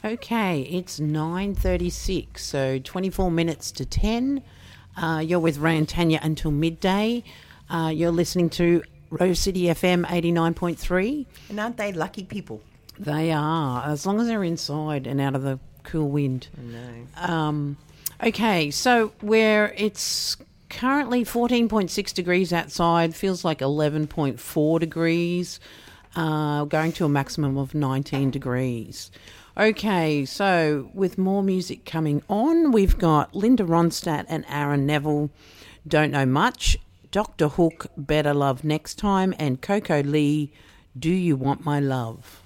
Okay, it's 9:36, so 24 minutes to 10. You're with Ray and Tanya until midday. You're listening to Rose City FM 89.3. And aren't they lucky people? They are, as long as they're inside and out of the cool wind. I know. Okay, so it's currently 14.6 degrees outside, feels like 11.4 degrees, going to a maximum of 19 degrees. Okay, so with more music coming on, we've got Linda Ronstadt and Aaron Neville, Don't Know Much, Dr. Hook, Better Love Next Time, and Coco Lee, Do You Want My Love?